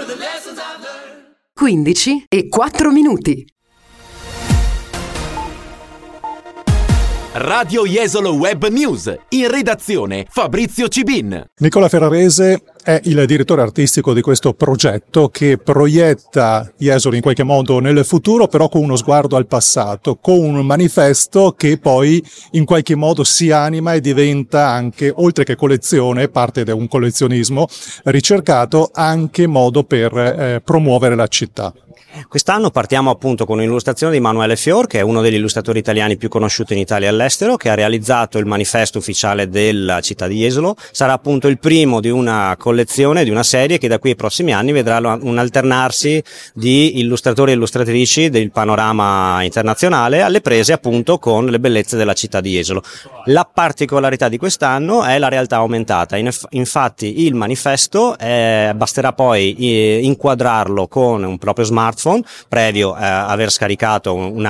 15 e 4 minuti. Radio Jesolo Web News, in redazione Fabrizio Cibin. Nicola Ferrarese è il direttore artistico di questo progetto che proietta Jesolo in qualche modo nel futuro, però con uno sguardo al passato, con un manifesto che poi in qualche modo si anima e diventa anche, oltre che collezione, parte di un collezionismo ricercato, anche modo per promuovere la città. Quest'anno partiamo appunto con un'illustrazione di Manuele Fior, che è uno degli illustratori italiani più conosciuti in Italia e all'estero, che ha realizzato il manifesto ufficiale della città di Jesolo. Sarà appunto il primo di una collezione, di una serie che da qui ai prossimi anni vedrà un alternarsi di illustratori e illustratrici del panorama internazionale alle prese appunto con le bellezze della città di Jesolo. La particolarità di quest'anno è la realtà aumentata. Infatti il manifesto basterà poi inquadrarlo con un proprio smartphone previo aver scaricato